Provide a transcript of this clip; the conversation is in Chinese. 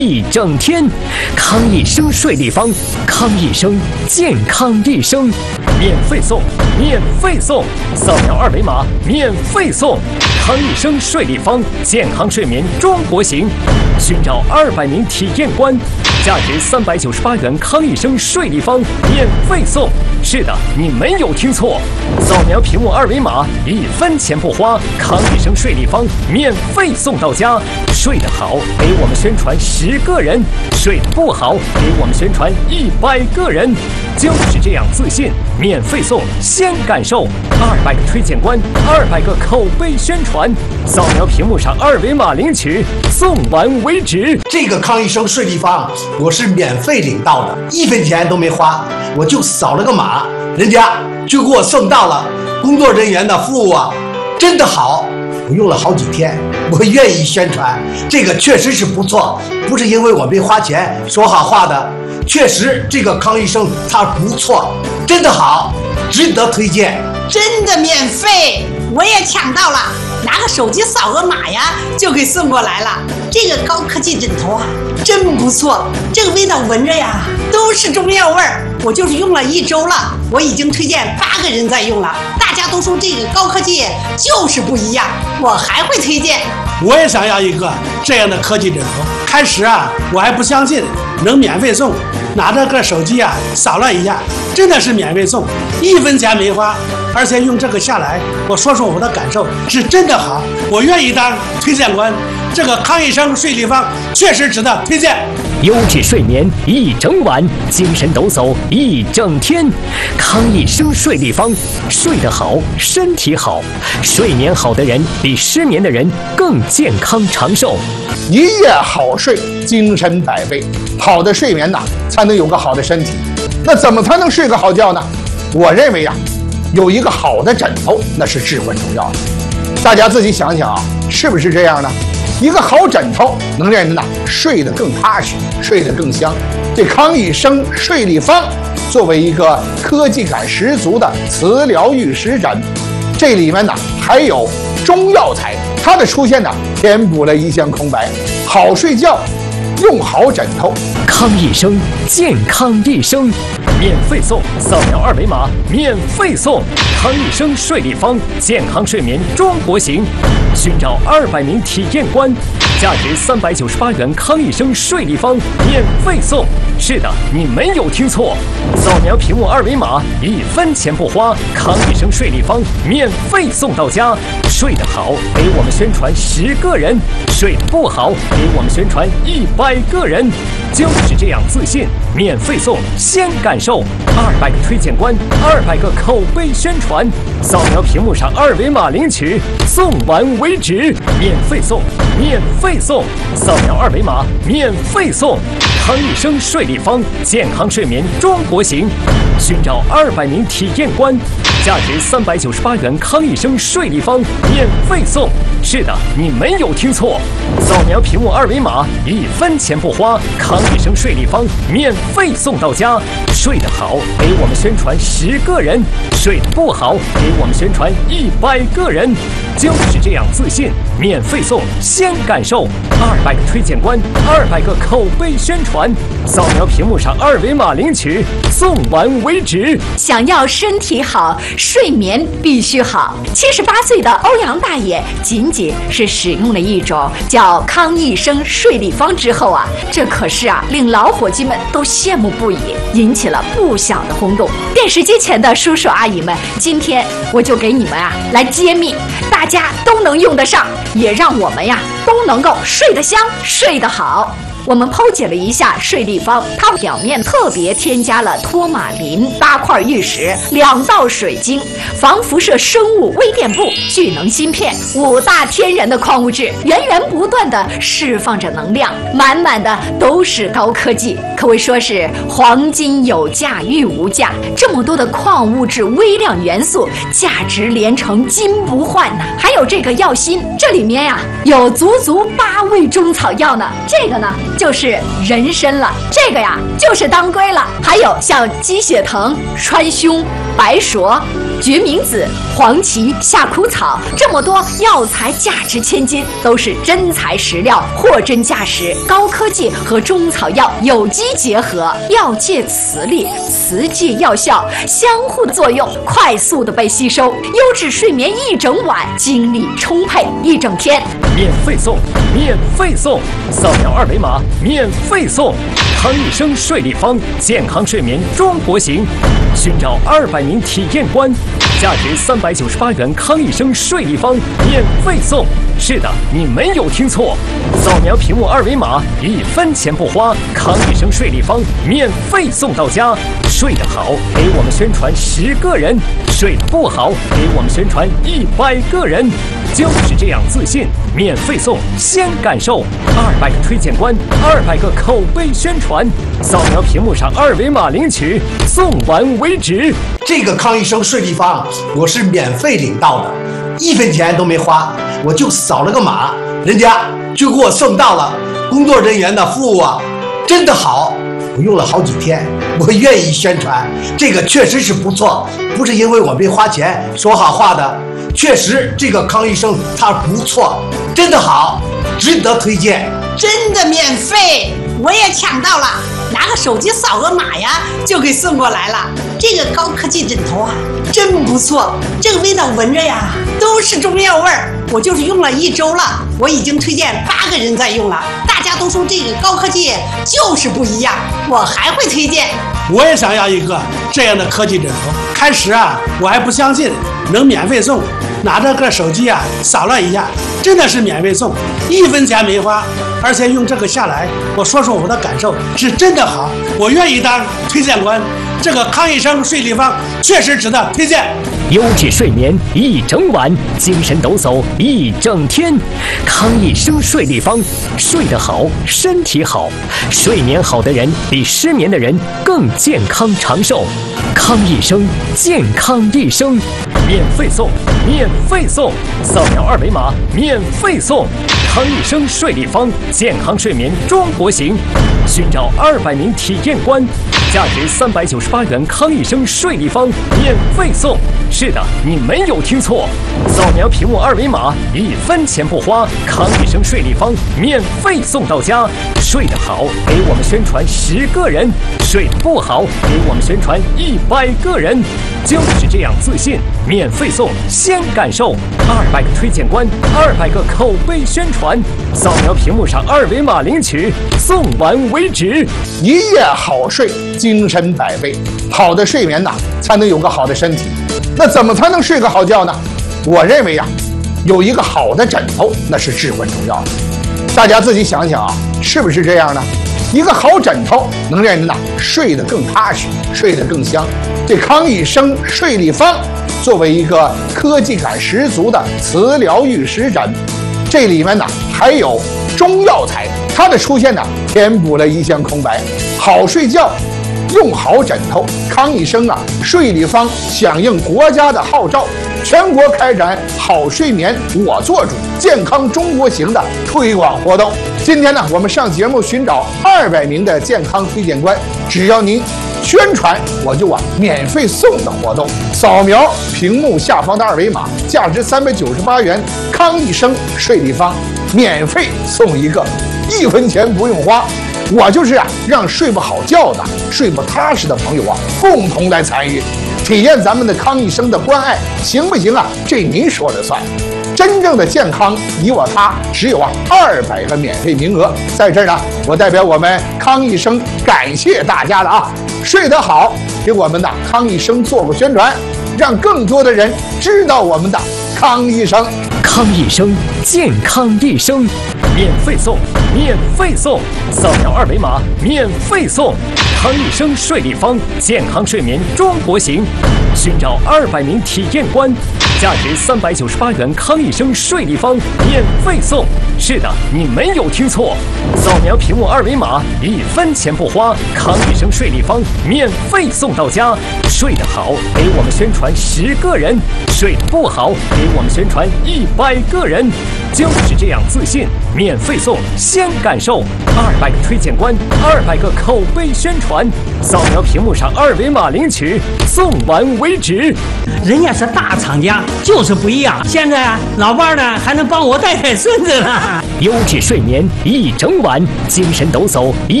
一整天，康益生睡立方，康益生健康一生，免费送，免费送，扫描二维码免费送。康益生睡立方，健康睡眠中国行，寻找200名体验官，价值398元。康益生睡立方免费送。是的，你没有听错，扫描屏幕二维码，1分钱不花，康益生睡立方免费送到家。睡得好，给我们宣传10个人；睡得不好，给我们宣传100个人。就是这样自信，免费送，先感受200个推荐官，200个口碑宣传。扫描屏幕上二维码领取，送完为止。 这个康益生睡立方我是免费领到的，1分钱都没花，我就扫了个码，人家就给我送到了。工作人员的服务啊，真的好，我用了好几天，我愿意宣传，这个确实是不错，不是因为我没花钱说好话的，确实这个康益生它不错，真的好，值得推荐。 真的免费，我也抢到了，拿个手机扫个码呀，就给送过来了。这个高科技枕头啊，真不错，这个味道闻着呀，都是中药味儿。我就是用了1周了，我已经推荐8个人在用了，大家都说这个高科技就是不一样，我还会推荐。 我也想要一个这样的科技枕头。开始啊，我还不相信能免费送，拿着个手机啊，扫了一下，真的是免费送，1分钱没花，而且用这个下来，我说说我的感受，是真的好，我愿意当推荐官。这个康益生睡立方确实值得推荐。 优质睡眠一整晚，精神抖擞一整天。康益生睡立方，睡得好，身体好，睡眠好的人比失眠的人更健康长寿。 一夜好睡，精神百倍。好的睡眠才能有个好的身体。那怎么才能睡个好觉呢？我认为有一个好的枕头那是至关重要的。大家自己想想是不是这样呢？一个好枕头能让人睡得更踏实，睡得更香。这康益生睡立方作为一个科技感十足的磁疗玉石枕，这里面还有中药材，它的出现填补了一项空白。好睡觉，用好枕头。 康益生健康一生，免费送，扫描二维码免费送。康益生睡立方，健康睡眠中国行，寻找200名体验官，价值398元。康益生睡立方免费送。是的，你没有听错，扫描屏幕二维码，1分钱不花，康益生睡立方免费送到家。睡得好，给我们宣传10个人；睡得不好，给我们宣传100个人。就是这样自信，免费送，先感受200个推荐官，200个口碑宣传。扫描屏幕上二维码领取，送完为止。免费送，免费送，扫描二维码免费送。康益生睡立方，健康睡眠中国行，寻找200名体验官，价值398元。康益生睡立方免费送。是的，你没有听错，扫描屏幕二维码，1分钱不花，康益生睡立方免费送到家。睡得好，给我们宣传10个人；睡得不好，给我们宣传100个人。就是这样自信，免费送，先感受200个推荐官，200个口碑宣传。扫描屏幕上二维码领取，送完为止。 想要身体好，睡眠必须好。78岁的欧阳大爷仅是使用了一种叫康益生睡立方之后这可是令老伙计们都羡慕不已，引起了不小的轰动。电视机前的叔叔阿姨们，今天我就给你们来揭秘，大家都能用得上，也让我们都能够睡得香，睡得好。我们剖解了一下睡立方，它表面特别添加了托马林、8块玉石、2道水晶、防辐射生物微电布、聚能芯片5大天然的矿物质，源源不断的释放着能量，满满的都是高科技，可谓说是黄金有价玉无价。这么多的矿物质、微量元素，价值连城，金不换呐！还有这个药芯，这里面有足8味中草药呢，这个呢就是人参了，这个呀就是当归了。还有像鸡血藤、川芎、白术、决明子、黄芪、夏枯草，这么多药材价值千金，都是真材实料，货真价实，高科技和中草药有机结合，药界磁力，磁界药效相互的作用，快速的被吸收，优质睡眠一整晚，精力充沛一整天。 免费送，免费送，扫描二维码免费送。康益生睡立方，健康睡眠中国行，寻找200名体验官，价值398元康益生睡立方免费送。是的，你没有听错，扫描屏幕二维码，1分钱不花，康益生睡立方免费送到家。睡得好，给我们宣传10个人；睡得不好，给我们宣传100个人。就是这样自信，免费送，先感受200个推荐官，200个口碑宣传。扫描屏幕上二维码领取，送完为止。 这个康益生睡立方我是免费领到的，1分钱都没花，我就扫了个码，人家就给我送到了。工作人员的服务啊，真的好，我用了好几天，我愿意宣传，这个确实是不错，不是因为我没花钱说好话的，确实这个康益生它不错，真的好，值得推荐。 真的免费，我也抢到了，拿个手机扫个码呀，就给送过来了。这个高科技枕头啊，真不错，这个味道闻着呀，都是中药味儿。我就是用了1周了，我已经推荐8个人在用了，大家都说这个高科技就是不一样，我还会推荐。 我也想要一个这样的科技枕头。开始啊，我还不相信能免费送，拿着个手机啊扫了一下，真的是免费送，1分钱没花，而且用这个下来，我说说我的感受，是真的好，我愿意当推荐官。这个康益生睡立方确实值得推荐。 优质睡眠一整晚，精神抖擞一整天。康益生睡立方，睡得好，身体好。睡眠好的人比失眠的人更健康长寿。康益生，健康一生，免费送，免费送，扫描二维码免费送。康益生睡立方，健康睡眠中国行，寻找200名体验官，价值398元康益生睡立方免费送。是的，你没有听错，扫描屏幕二维码，1分钱不花，康益生睡立方免费送到家。睡得好，给我们宣传10个人；睡得不好，给我们宣传100个人。就是这样自信，免费送，先感受200个推荐官，200个口碑宣传。扫描屏幕上二维码领取，送完为止。 一夜好睡，精神百倍。好的睡眠呐，才能有个好的身体。那怎么才能睡个好觉呢？我认为呀，有一个好的枕头，那是至关重要的。大家自己想想啊，是不是这样呢？一个好枕头能让人呐睡得更踏实，睡得更香。这康益生睡立方作为一个科技感十足的磁疗玉石枕，这里面呢还有中药材，它的出现呢填补了一项空白。好睡觉用好枕头，康益生睡立方响应国家的号召，全国开展好睡眠我做主，健康中国行的推广活动。今天呢，我们上节目寻找200名的健康推荐官，只要您宣传，我就免费送的活动。扫描屏幕下方的二维码，价值398元康益生睡立方，免费送一个，1分钱不用花。我就是让睡不好觉的、睡不踏实的朋友共同来参与，体验咱们的康益生的关爱，行不行这您说了算。真正的健康，你我他，只有200个免费名额。在这儿呢，我代表我们康益生感谢大家了睡得好，给我们的康益生做个宣传，让更多的人知道我们的康益生。 康益生，健康一生，免费送，免费送，扫描二维码免费送。康益生睡立方，健康睡眠中国行，寻找200名体验官， 价值398元康益生睡立方免费送。是的，你没有听错，扫描屏幕二维码，1分钱不花，康益生睡立方免费送到家。睡得好，给我们宣传10个人；睡得不好，给我们宣传100个人。就是这样自信，免费送，先感受200个推荐官，200个口碑宣传。扫描屏幕上二维码领取，送完为止。 人家是大厂家，就是不一样。现在老伴呢还能帮我带孙子了。 优质睡眠一整晚，精神抖擞